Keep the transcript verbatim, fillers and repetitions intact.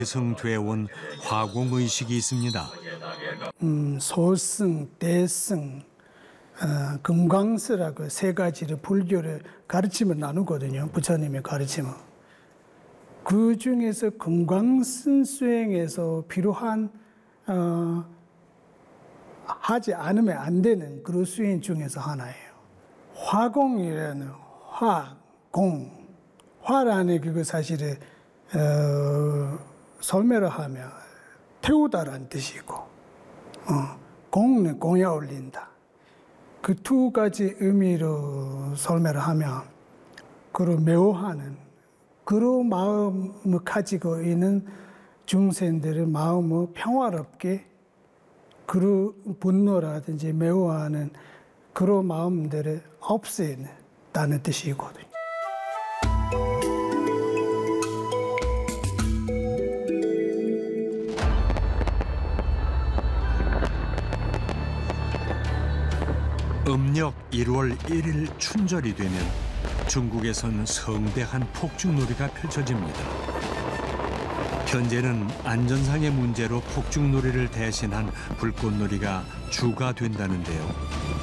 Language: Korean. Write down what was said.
성돼 온 화공의식이 있습니다. 음, 소승, 대승, 어, 금광스라고 세 가지를 불교를 가르침을 나누거든요. 부처님의 가르침은. 그 중에서 금광승 수행에서 필요한 어, 하지 않으면 안 되는 그런 수행 중에서 하나예요. 화공이라는 화, 공. 화라는 그거 사실은 어, 설명을 하면 태우다라는 뜻이고, 어, 공은 공에 올린다. 그 두 가지 의미로 설명을 하면, 그런 매우하는, 그런 마음을 가지고 있는 중생들의 마음을 평화롭게, 그런 분노라든지 매우하는 그런 마음들을 없애는 뜻이거든요. 음력 일월 일일 춘절이 되면 중국에선 성대한 폭죽놀이가 펼쳐집니다. 현재는 안전상의 문제로 폭죽놀이를 대신한 불꽃놀이가 주가 된다는데요.